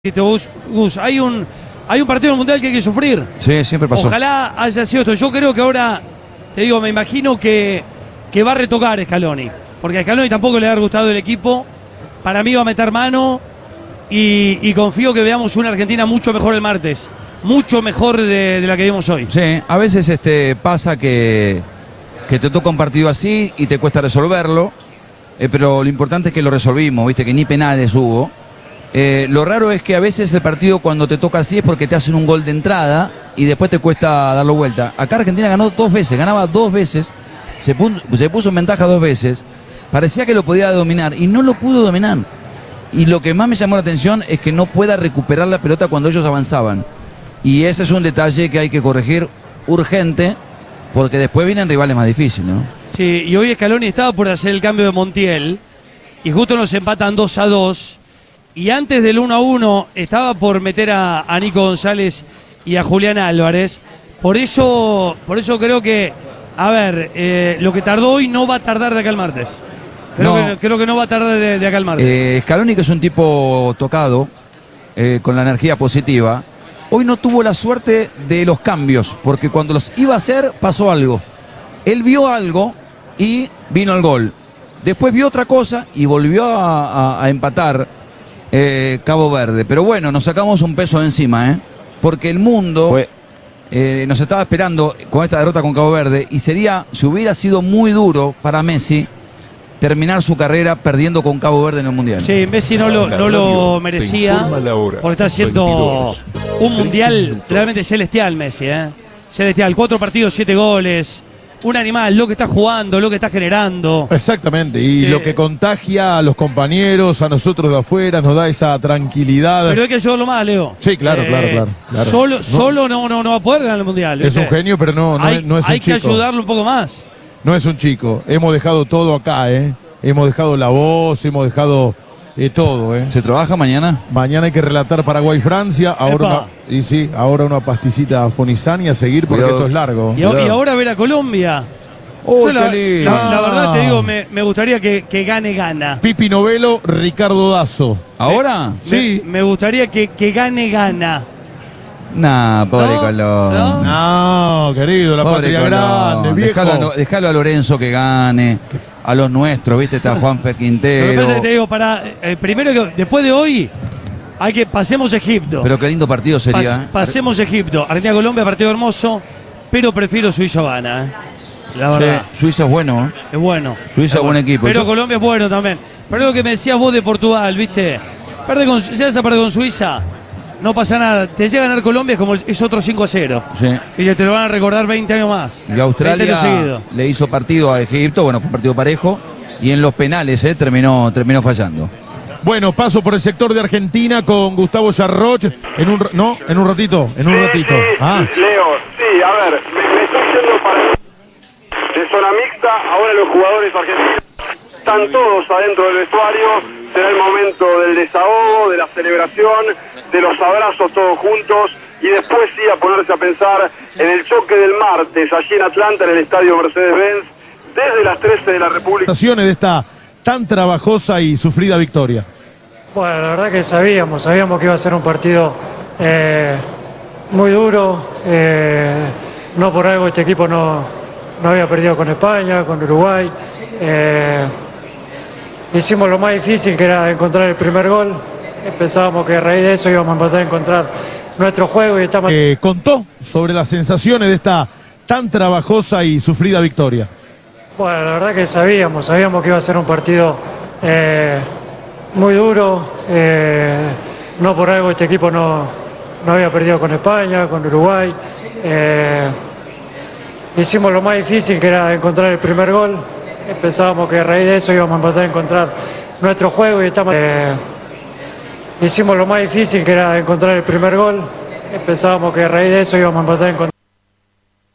Gus, hay un partido mundial que hay que sufrir. Sí, siempre pasó. Ojalá haya sido esto. Yo creo que ahora, te digo, me imagino que va a retocar Scaloni. Porque a Scaloni tampoco le ha gustado el equipo. Para mí va a meter mano y confío que veamos una Argentina mucho mejor el martes. Mucho mejor de la que vimos hoy. Sí, a veces pasa que te toca un partido así y te cuesta resolverlo. Pero lo importante es que lo resolvimos, viste, que ni penales hubo. Lo raro es que a veces el partido cuando te toca así es porque te hacen un gol de entrada y después te cuesta darlo vuelta. Acá Argentina ganó 2 veces, ganaba 2 veces, se puso en ventaja 2 veces, parecía que lo podía dominar y no lo pudo dominar. Y lo que más me llamó la atención es que no pueda recuperar la pelota cuando ellos avanzaban. Y ese es un detalle que hay que corregir urgente, porque después vienen rivales más difíciles, ¿no? Sí, y hoy Scaloni estaba por hacer el cambio de Montiel y justo nos empatan 2-2. Y antes del 1-1 estaba por meter a Nico González y a Julián Álvarez. Por eso creo que, a ver, lo que tardó hoy no va a tardar de acá al martes. Creo que no va a tardar de acá al martes. Scaloni, que es un tipo tocado, con la energía positiva, hoy no tuvo la suerte de los cambios, porque cuando los iba a hacer pasó algo. Él vio algo y vino el gol. Después vio otra cosa y volvió a empatar Cabo Verde. Pero bueno, nos sacamos un peso de encima, porque el mundo nos estaba esperando con esta derrota con Cabo Verde y sería, si hubiera sido muy duro para Messi terminar su carrera perdiendo con Cabo Verde en el Mundial. Sí, Messi no lo merecía porque está haciendo un Mundial realmente celestial Messi, celestial, 4 partidos, 7 goles. Un animal, lo que está jugando, lo que está generando. Exactamente, y lo que contagia a los compañeros, a nosotros de afuera, nos da esa tranquilidad. Pero hay que ayudarlo más, Leo. Sí, claro. Solo no va a poder ganar el Mundial. Es un genio, pero no es un chico. Hay que ayudarlo un poco más. No es un chico. Hemos dejado todo acá, Hemos dejado la voz, hemos dejado todo, ¿Se trabaja mañana? Mañana hay que relatar Paraguay-Francia. Ahora una pasticita Fonizani a seguir porque esto es largo. Y ahora ver a Colombia. La verdad te digo, me gustaría que gane Ghana. Pipi Novelo, Ricardo Dazo. ¿Ahora? Sí. Me gustaría que gane Ghana. Nah, pobre Colón. No, querido, la pobre patria Colón. grande, viejo. Dejalo a Lorenzo que gane. A los nuestros, viste, está Juanfer Quintero. Lo que pasa es que te digo, primero que después de hoy, pasemos Egipto. Pero qué lindo partido sería. Pasemos Egipto. Argentina-Colombia, partido hermoso, pero prefiero Suiza-Ghana. La verdad. Sí, Suiza es bueno. Es bueno. Suiza es buen equipo. Pero Colombia es bueno también. Pero lo que me decías vos de Portugal, viste, ya esa parte con Suiza, no pasa nada. Te llega a ganar Colombia es otro 5-0. Sí. Y te lo van a recordar 20 años más. Y Australia le hizo partido a Egipto, bueno, fue un partido parejo. Y en los penales terminó fallando. Bueno, paso por el sector de Argentina con Gustavo Yarroch. En un ratito. Sí, Leo, sí, a ver, me está haciendo para de zona mixta. Ahora los jugadores argentinos están todos adentro del vestuario. Será el momento del desahogo, de la celebración, de los abrazos todos juntos y después sí a ponerse a pensar en el choque del martes allí en Atlanta, en el estadio Mercedes-Benz, desde las 13 de la República. De esta tan trabajosa y sufrida victoria. Bueno, la verdad que sabíamos que iba a ser un partido muy duro. No por algo este equipo no había perdido con España, con Uruguay. Hicimos lo más difícil, que era encontrar el primer gol. Pensábamos que a raíz de eso íbamos a empezar a encontrar nuestro juego y estamos... Contó sobre las sensaciones de esta tan trabajosa y sufrida victoria. Bueno, la verdad que sabíamos que iba a ser un partido muy duro. No por algo este equipo no había perdido con España, con Uruguay. Hicimos lo más difícil, que era encontrar el primer gol. Pensábamos que a raíz de eso íbamos a empezar a encontrar nuestro juego y estamos... Hicimos lo más difícil, que era encontrar el primer gol. Pensábamos que a raíz de eso íbamos a empezar a encontrar...